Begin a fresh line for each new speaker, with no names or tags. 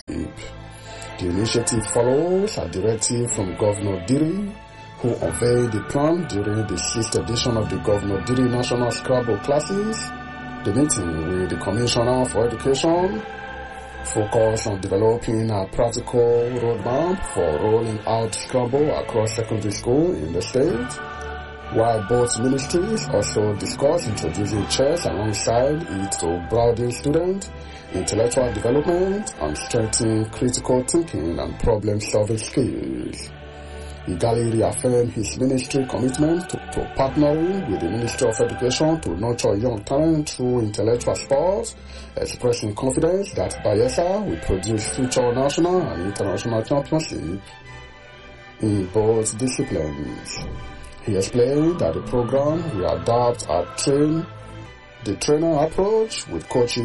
The initiative follows a directive from Governor Diri, who unveiled the plan during the 6th edition of the Governor Diri National Scrabble Classes. The meeting with the Commissioner for Education focused on developing a practical roadmap for rolling out Scrabble across secondary school in the state, while both ministries also discussed introducing chess alongside it to broaden student intellectual development and strengthen critical thinking and problem-solving skills. Igali reaffirmed his ministry commitment to partnering with the Ministry of Education to nurture young talent through intellectual sports, expressing confidence that Bayelsa will produce future national and international championships in both disciplines. He explained that the program will adapt the trainer approach with coaching